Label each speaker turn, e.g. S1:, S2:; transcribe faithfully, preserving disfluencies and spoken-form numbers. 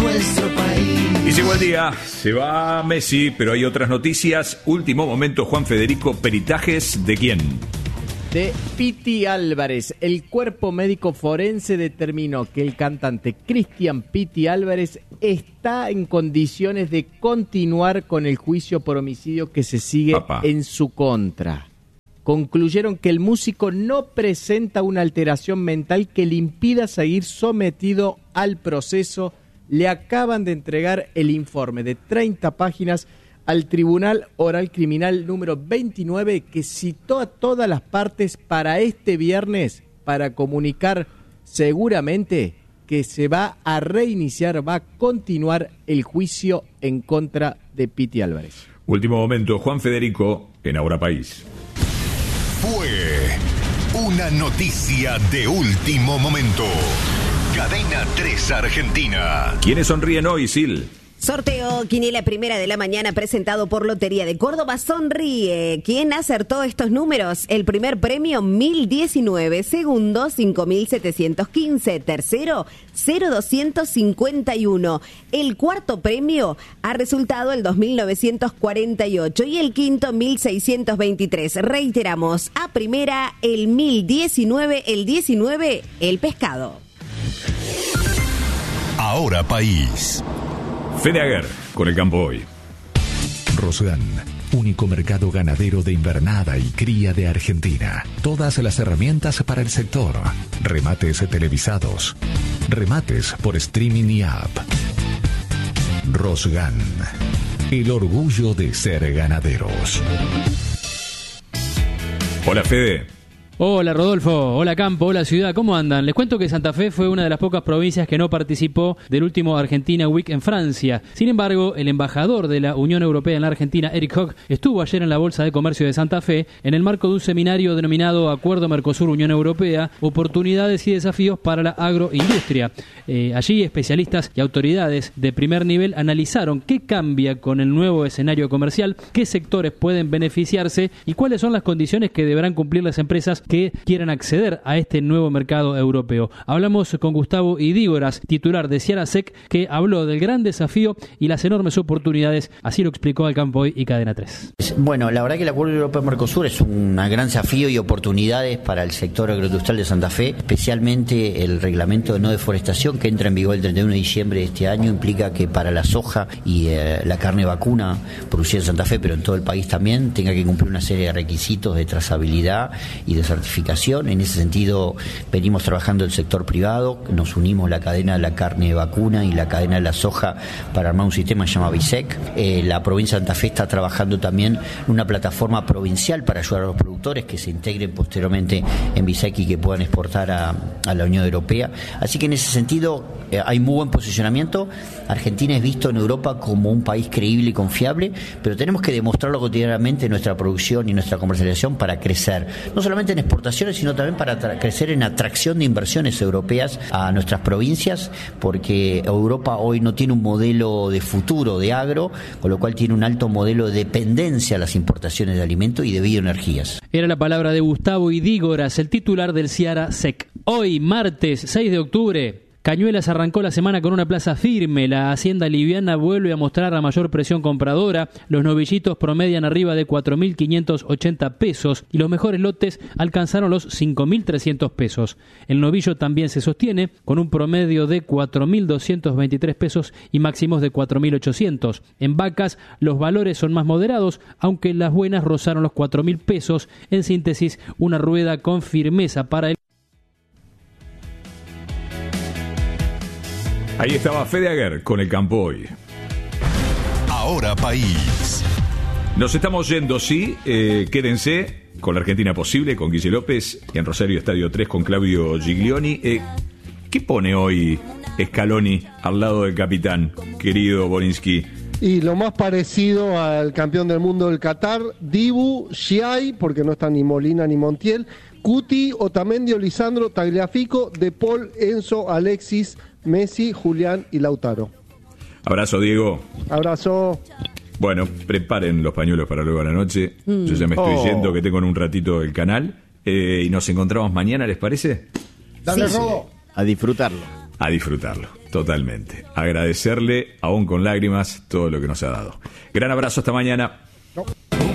S1: nuestro país.
S2: Y llegó el día, se va Messi, pero hay otras noticias. Último momento, Juan Federico, peritajes ¿de quién?
S3: De Piti Álvarez. El cuerpo médico forense determinó que el cantante Cristian Piti Álvarez está en condiciones de continuar con el juicio por homicidio que se sigue
S2: Papá.
S3: en su contra. Concluyeron que el músico no presenta una alteración mental que le impida seguir sometido al proceso. Le acaban de entregar el informe de treinta páginas al Tribunal Oral Criminal número veintinueve, que citó a todas las partes para este viernes para comunicar seguramente que se va a reiniciar, va a continuar el juicio en contra de Piti Álvarez.
S2: Último momento, Juan Federico, en Ahora País.
S4: Fue una noticia de último momento. Cadena tres Argentina.
S2: ¿Quiénes sonríen hoy, Sil?
S5: Sorteo Quiniela Primera de la Mañana presentado por Lotería de Córdoba. Sonríe. ¿Quién acertó estos números? El primer premio, mil diecinueve. Segundo, cinco mil setecientos quince. Tercero, cero doscientos cincuenta y uno. El cuarto premio ha resultado el dos mil novecientos cuarenta y ocho. Y el quinto, mil seiscientos veintitrés. Reiteramos, a primera, el mil diecinueve. El diecinueve, el pescado.
S4: Ahora País.
S2: Fede Aguer, con el campo hoy.
S6: Rosgan, único mercado ganadero de invernada y cría de Argentina. Todas las herramientas para el sector. Remates televisados. Remates por streaming y app. Rosgan, el orgullo de ser ganaderos.
S2: Hola, Fede.
S7: Hola Rodolfo, hola Campo, hola Ciudad, ¿cómo andan? Les cuento que Santa Fe fue una de las pocas provincias que no participó del último Argentina Week en Francia. Sin embargo, el embajador de la Unión Europea en la Argentina, Eric Hock, estuvo ayer en la Bolsa de Comercio de Santa Fe en el marco de un seminario denominado Acuerdo Mercosur-Unión Europea, oportunidades y desafíos para la agroindustria. Eh, allí especialistas y autoridades de primer nivel analizaron qué cambia con el nuevo escenario comercial, qué sectores pueden beneficiarse y cuáles son las condiciones que deberán cumplir las empresas que quieran acceder a este nuevo mercado europeo. Hablamos con Gustavo Idígoras, titular de Ciara Sec, que habló del gran desafío y las enormes oportunidades. Así lo explicó al Campo Hoy y Cadena tres.
S8: Bueno, la verdad que el Acuerdo Europeo-Mercosur es un gran desafío y oportunidades para el sector agroindustrial de Santa Fe, especialmente el reglamento de no deforestación que entra en vigor el treinta y uno de diciembre de este año. Implica que para la soja y eh, la carne vacuna producida en Santa Fe, pero en todo el país también, tenga que cumplir una serie de requisitos de trazabilidad y de certificación. En ese sentido venimos trabajando el sector privado, nos unimos la cadena de la carne vacuna y la cadena de la soja para armar un sistema que se llama BISEC. Eh, la provincia de Santa Fe está trabajando también en una plataforma provincial para ayudar a los productores que se integren posteriormente en BISEC y que puedan exportar a, a la Unión Europea. Así que en ese sentido eh, hay muy buen posicionamiento. Argentina es visto en Europa como un país creíble y confiable, pero tenemos que demostrarlo cotidianamente en nuestra producción y nuestra comercialización para crecer, no solamente en exportaciones, sino también para tra- crecer en atracción de inversiones europeas a nuestras provincias, porque Europa hoy no tiene un modelo de futuro de agro, con lo cual tiene un alto modelo de dependencia a las importaciones de alimentos y de bioenergías.
S7: Era la palabra de Gustavo Idígoras, el titular del Ciara Sec. Hoy, martes seis de octubre, Cañuelas arrancó la semana con una plaza firme. La hacienda liviana vuelve a mostrar la mayor presión compradora. Los novillitos promedian arriba de cuatro mil quinientos ochenta pesos y los mejores lotes alcanzaron los cinco mil trescientos pesos. El novillo también se sostiene con un promedio de cuatro mil doscientos veintitrés pesos y máximos de cuatro mil ochocientos. En vacas los valores son más moderados, aunque las buenas rozaron los cuatro mil pesos. En síntesis, una rueda con firmeza para el...
S2: Ahí estaba Fede Aguer con el Campo Hoy.
S4: Ahora País.
S2: Nos estamos yendo, sí, eh, quédense con la Argentina Posible, con Guille López, y en Rosario Estadio tres con Claudio Giglioni. Eh, ¿Qué pone hoy Scaloni al lado del capitán, querido Borinsky?
S9: Y lo más parecido al campeón del mundo del Qatar, Dibu, Schiai, porque no están ni Molina ni Montiel, Cuti, Otamendi, Lisandro, Tagliafico, De Paul, Enzo, Alexis, Messi, Julián y Lautaro.
S2: Abrazo, Diego.
S9: Abrazo.
S2: Bueno, preparen los pañuelos para luego a la noche. Mm. Yo ya me estoy oh. yendo, que tengo en un ratito el canal. Eh, y nos encontramos mañana, ¿les parece?
S9: Dale,
S3: sí,
S9: Robo.
S3: A disfrutarlo.
S2: A disfrutarlo. Totalmente. Agradecerle, aún con lágrimas, todo lo que nos ha dado. Gran abrazo, hasta mañana.